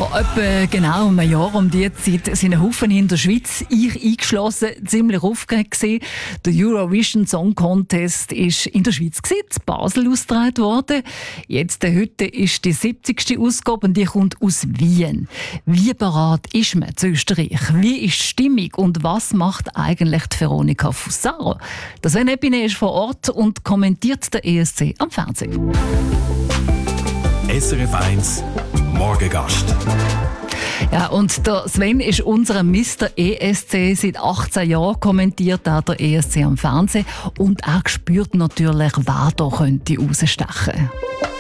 Vor etwa genau einem Jahr um diese Zeit sind ein Haufen in der Schweiz, ich eingeschlossen, ziemlich aufgeregt gewesen. Der Eurovision Song Contest ist in der Schweiz gewesen, in Basel ausgetragen worden. Jetzt, heute ist die 70. Ausgabe und die kommt aus Wien. Wie bereit ist man zu Österreich? Wie ist die Stimmung und was macht eigentlich die Veronika Fusaro? Das Sven Epine ist vor Ort und kommentiert den ESC am Fernsehen. SRF 1 Morgengast. Ja, und der Sven ist unser Mr. ESC. Seit 18 Jahren kommentiert er den ESC am Fernsehen und er spürt natürlich, wer da könnte rausstechen.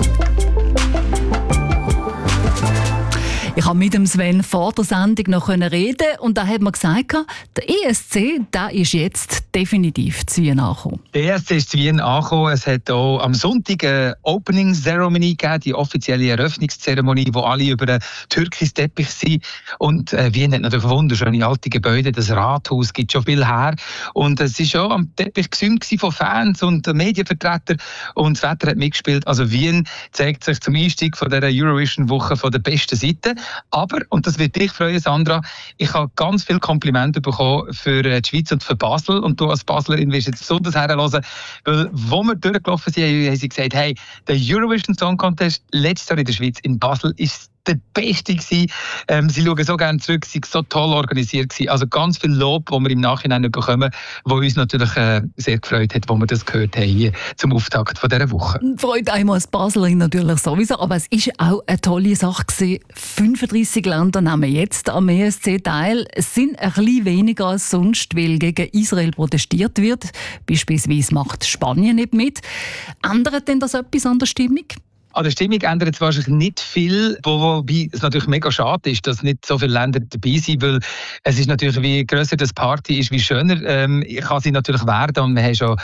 Ich konnte mit dem Sven vor der Sendung noch reden und da hat man gesagt, der ESC der ist jetzt definitiv zu Wien angekommen. Der ESC ist zu Wien angekommen. Es hat auch am Sonntag eine Opening Ceremony gegeben, die offizielle Eröffnungszeremonie, wo alle über den türkischen Teppich sind. Und Wien hat natürlich wunderschöne alte Gebäude. Das Rathaus gibt schon viel her. Und es war schon am Teppich gesümt von Fans und Medienvertretern. Und das Wetter hat mitgespielt. Also Wien zeigt sich zum Einstieg von dieser Eurovision-Woche von der besten Seite. Aber, und das wird dich freuen, Sandra, ich habe ganz viele Komplimente bekommen für die Schweiz und für Basel. Und du als Baslerin wirst jetzt besonders herhören, weil, wo wir durchgelaufen sind, haben sie gesagt, hey, der Eurovision Song Contest letztes Jahr in der Schweiz, in Basel, ist der Beste gewesen. Sie schauen so gerne zurück, sie waren so toll organisiert gewesen. Also ganz viel Lob, das wir im Nachhinein bekommen, was uns natürlich sehr gefreut hat, als wir das gehört haben hier zum Auftakt von dieser Woche. Freut einmal als Baslerin natürlich sowieso, aber es ist auch eine tolle Sache gewesen. 35 Länder nehmen jetzt am ESC teil. Es sind ein bisschen weniger als sonst, weil gegen Israel protestiert wird. Beispielsweise macht Spanien nicht mit. Ändert denn das etwas an der Stimmung? An der Stimmung ändert es wahrscheinlich nicht viel, wobei es natürlich mega schade ist, dass nicht so viele Länder dabei sind, weil es ist natürlich, wie grösser das Party ist, wie schöner kann sie natürlich werden. Und wir haben schon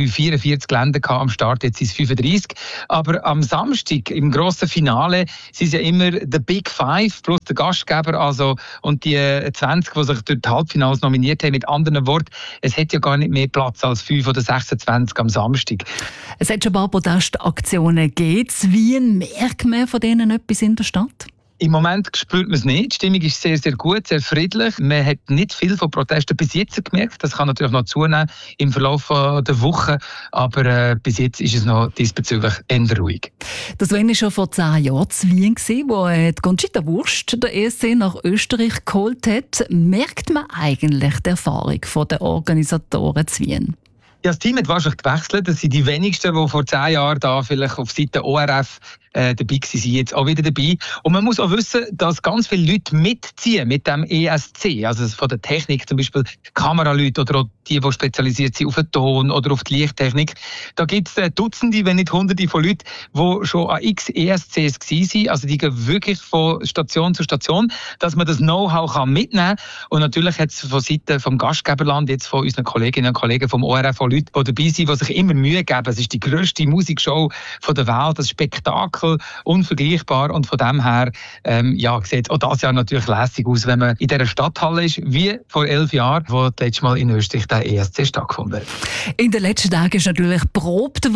44 Länder am Start, jetzt sind es 35. Aber am Samstag, im grossen Finale, sind es ja immer die Big Five plus der Gastgeber, also, und die 20, die sich durch die Halbfinals nominiert haben. Mit anderen Worten, es hat ja gar nicht mehr Platz als 5 oder 26 am Samstag. Es hat schon ein paar Protestaktionen gegeben. Wien, merkt man von denen etwas in der Stadt? Im Moment spürt man es nicht. Die Stimmung ist sehr, sehr gut, sehr friedlich. Man hat nicht viel von Protesten bis jetzt gemerkt. Das kann natürlich noch zunehmen im Verlauf der Woche. Aber bis jetzt ist es noch diesbezüglich eher ruhig. Das war schon vor 10 Jahren zu Wien, wo die Conchita Wurst der ESC nach Österreich geholt hat. Merkt man eigentlich die Erfahrung der Organisatoren zu Wien? Ja, das Team hat wahrscheinlich gewechselt. Das sind die wenigsten, die vor 10 Jahren da vielleicht auf Seite ORF dabei waren, sind jetzt auch wieder dabei. Und man muss auch wissen, dass ganz viele Leute mitziehen mit dem ESC. Also von der Technik, zum Beispiel Kameraleute oder auch die spezialisiert sind auf den Ton oder auf die Lichttechnik. Da gibt es Dutzende, wenn nicht Hunderte von Leuten, die schon an x ESCs waren. Also die gehen wirklich von Station zu Station, dass man das Know-how mitnehmen kann. Und natürlich hat es von Seiten vom Gastgeberland, jetzt von unseren Kolleginnen und Kollegen vom ORF, Leute, die dabei sind, die sich immer Mühe geben. Es ist die grösste Musikshow der Welt, das Spektakel, unvergleichbar. Und von dem her sieht auch das Jahr natürlich lässig aus, wenn man in dieser Stadthalle ist, wie vor 11 Jahren, wo das letzte Mal in Österreich der ESC stattgefunden hat. In den letzten Tagen ist natürlich geprobt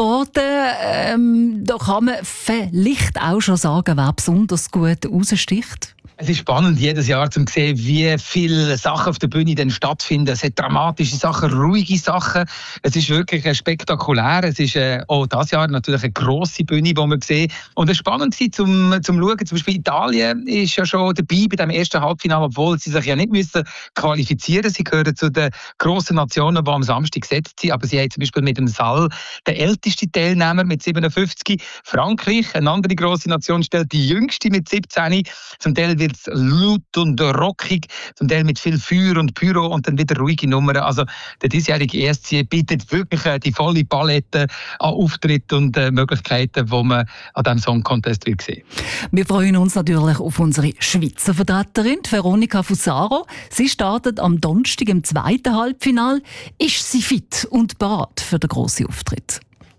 worden. Da kann man vielleicht auch schon sagen, wer besonders gut raussticht. Es ist spannend, jedes Jahr zu sehen, wie viele Sachen auf der Bühne dann stattfinden. Es hat dramatische Sachen, ruhige Sachen. Es ist wirklich spektakulär. Es ist auch dieses Jahr natürlich eine grosse Bühne, die wir sehen. Und es war spannend zum Schauen. Zum Beispiel Italien ist ja schon dabei bei dem ersten Halbfinale, obwohl sie sich ja nicht müssen qualifizieren. Sie gehören zu den grossen Nationen, die am Samstag gesetzt sind. Aber sie haben zum Beispiel mit dem Saal den ältesten Teilnehmer mit 57. Frankreich, eine andere grosse Nation, stellt die jüngste mit 17. Zum Teil wird es laut und rockig, zum Teil mit viel Feuer und Pyro und dann wieder ruhige Nummern. Also der diesjährige ESC bietet wirklich die volle Palette an Auftritten und Möglichkeiten, die man an diesem Song Contest will sehen. Wir freuen uns natürlich auf unsere Schweizer Vertreterin, Veronika Fusaro. Sie startet am Donnerstag im zweiten Halbfinale. Ist sie fit und bereit für den grossen Auftritt?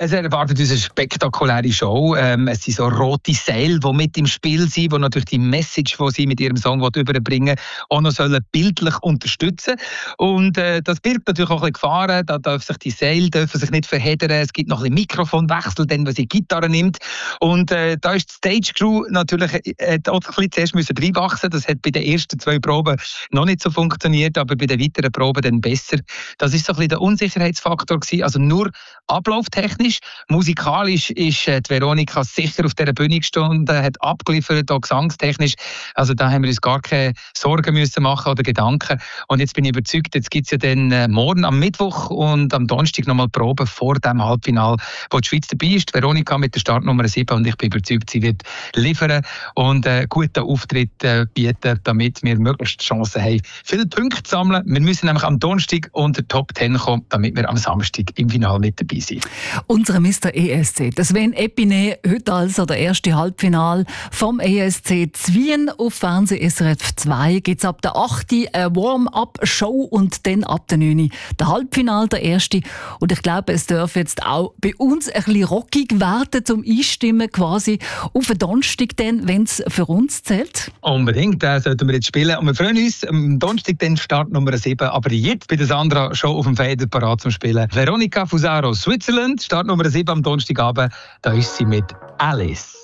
Es erwartet uns eine spektakuläre Show. Es sind so rote Seile, die mit im Spiel sind, die natürlich die Message, die sie mit ihrem Song überbringen, auch noch bildlich unterstützen. Und das birgt natürlich auch ein bisschen Gefahren. Da dürfen sich die Seile sich nicht verheddern. Es gibt noch ein bisschen Mikrofonwechsel, dann, wenn sie Gitarre nimmt. Und da ist die Stage Crew natürlich auch ein bisschen zuerst reinwachsen. Das hat bei den ersten 2 Proben noch nicht so funktioniert, aber bei den weiteren Proben dann besser. Das ist so ein bisschen der Unsicherheitsfaktor gewesen. Also nur ablauftechnisch. Musikalisch ist die Veronika sicher auf dieser Bühne gestanden, hat abgeliefert, auch gesangstechnisch. Also da haben wir uns gar keine Sorgen müssen machen oder Gedanken. Und jetzt bin ich überzeugt, jetzt gibt es ja dann morgen am Mittwoch und am Donnerstag nochmal Proben vor dem Halbfinale, wo die Schweiz dabei ist. Veronika mit der Startnummer 7 und ich bin überzeugt, sie wird liefern und einen guten Auftritt bieten, damit wir möglichst Chancen haben, viele Punkte zu sammeln. Wir müssen nämlich am Donnerstag unter die Top 10 kommen, damit wir am Samstag im Finale mit dabei sind. Unser Mr. ESC, das Sven Epine, heute also der erste Halbfinal vom ESC Zwien auf Fernseh SRF 2. Gibt es ab der 8. eine Warm-up-Show und dann ab der 9. der Halbfinal, der erste. Und ich glaube, es darf jetzt auch bei uns ein bisschen rockig werden, zum Einstimmen quasi auf den Donnerstag, wenn es für uns zählt. Unbedingt, den sollten wir jetzt spielen. Und wir freuen uns, am Donnerstag dann Start Nummer 7. Aber jetzt bei der Sandra schon auf dem Fader parat zum Spielen. Veronika Fusaro, Switzerland, Start Nummer 7 am Donnerstagabend. Da ist sie mit Alice.